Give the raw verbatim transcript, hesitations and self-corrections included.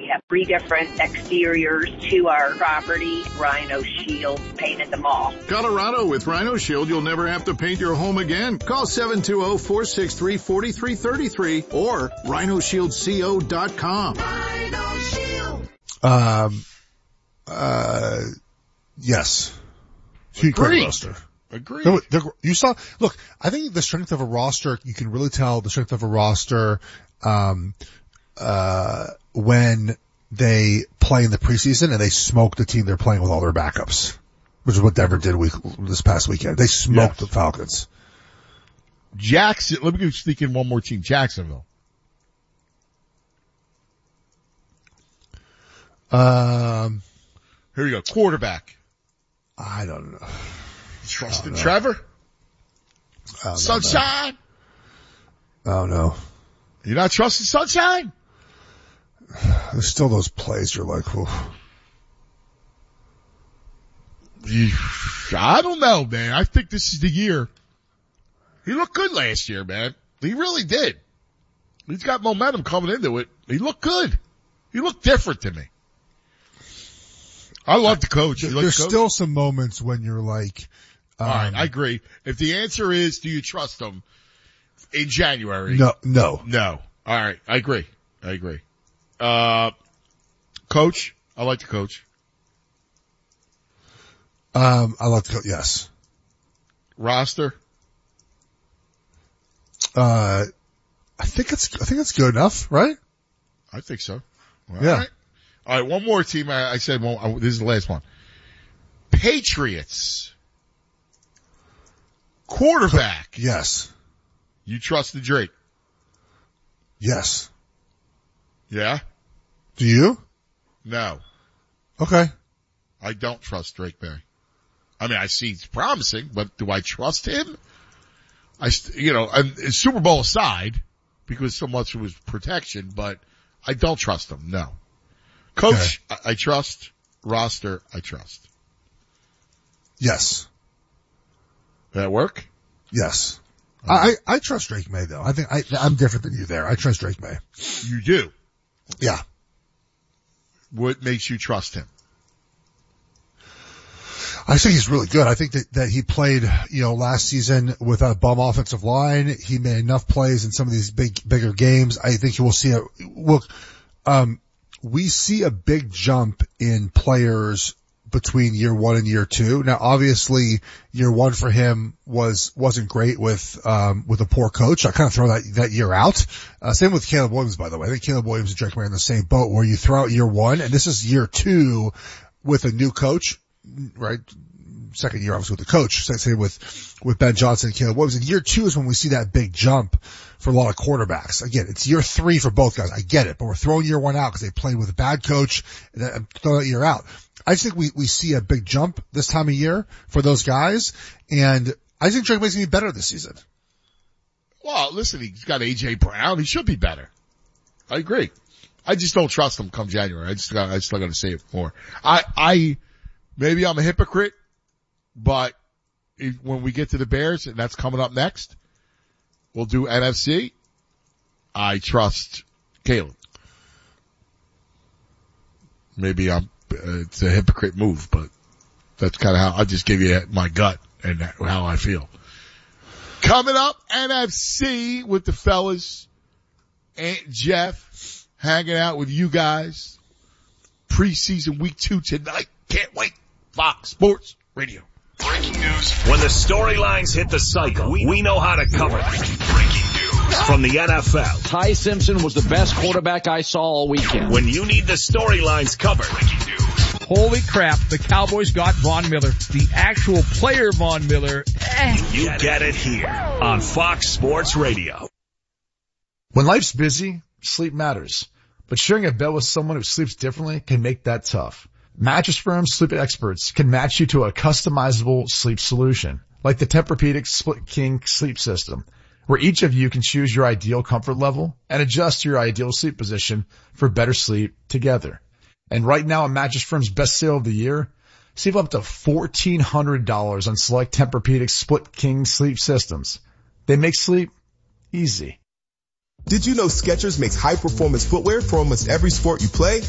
have three different exteriors to our property. Rhino Shield painted them all. Colorado, with Rhino Shield, you'll never have to paint your home again. Call seven two zero, four six three, four three three three or rhino shield co dot com. Rhino Shield. Um, uh, yes. Agreed. Roster. Agreed. No, you saw, look, I think the strength of a roster, you can really tell the strength of a roster, um, uh, when they play in the preseason and they smoke the team they're playing with all their backups, which is what Denver did week, this past weekend. They smoked yes. the Falcons. Jackson, let me sneak in one more team, Jacksonville. Um, here we go. Quarterback. I don't know. Trust in Trevor? Sunshine? Oh no. You're not trusting Sunshine? There's still those plays you're like, whew. I don't know, man. I think this is the year. He looked good last year, man. He really did. He's got momentum coming into it. He looked good. He looked different to me. I love the coach. There's the coach? still some moments when you're like, um, all right, I agree. If the answer is, do you trust him in January? No, no. No. All right, I agree. I agree. Uh, coach? I like the coach. Um, I like the coach, yes. Roster? Uh, I think it's, I think it's good enough, right? I think so. All yeah. Right. All right, one more team. I, I said, well, I, this is the last one. Patriots. Quarterback. Yes. You trusted Drake? Yes. Yeah? Do you? No. Okay. I don't trust Drake May. I mean, I see it's promising, but do I trust him? I, you know, and Super Bowl aside, because so much was protection, but I don't trust him. No. Coach, okay. I, I trust. Roster, I trust. Yes. Did that work? Yes. Okay. I, I trust Drake May though. I think I, I'm different than you there. I trust Drake May. You do? Yeah. What makes you trust him? I think he's really good. I think that, that he played, you know, last season with a bum offensive line. He made enough plays in some of these big, bigger games. I think you will see a, look, um, we see a big jump in players between year one and year two. Now, obviously, year one for him was, wasn't great with, um, with a poor coach. I kind of throw that, that year out. Uh, same with Caleb Williams, by the way. I think Caleb Williams and Drake May are in the same boat where you throw out year one, and this is year two with a new coach, right? Second year, obviously, with the coach. Same with, with Ben Johnson and Caleb Williams. And year two is when we see that big jump for a lot of quarterbacks. Again, it's year three for both guys. I get it, but we're throwing year one out because they played with a bad coach and throw that year out. I just think we, we see a big jump this time of year for those guys. And I think Drake May's going to be better this season. Well, listen, he's got A J Brown. He should be better. I agree. I just don't trust him come January. I just got, I still got to say it more. I, I, maybe I'm a hypocrite, but if, when we get to the Bears, and that's coming up next, we'll do N F C. I trust Caleb. Maybe I'm, uh, it's a hypocrite move, but that's kind of how, I'll just give you my gut and how I feel. Coming up, N F C with the fellas. Aunt Jeff hanging out with you guys. Preseason week two tonight. Can't wait. Fox Sports Radio. Breaking news. When the storylines hit the cycle, we, we know how to cover them. Breaking news from the N F L. Ty Simpson was the best quarterback I saw all weekend. When you need the storylines covered. Breaking news. Holy crap, the Cowboys got Von Miller. The actual player Von Miller. Eh. You get it here on Fox Sports Radio. When life's busy, sleep matters. But sharing a bed with someone who sleeps differently can make that tough. Mattress Firm sleep experts can match you to a customizable sleep solution, like the Tempur-Pedic Split King sleep system, where each of you can choose your ideal comfort level and adjust your ideal sleep position for better sleep together. And right now, on Mattress Firm's best sale of the year, save up to fourteen hundred dollars on select Tempur-Pedic Split King sleep systems. They make sleep easy. Did you know Skechers makes high-performance footwear for almost every sport you play?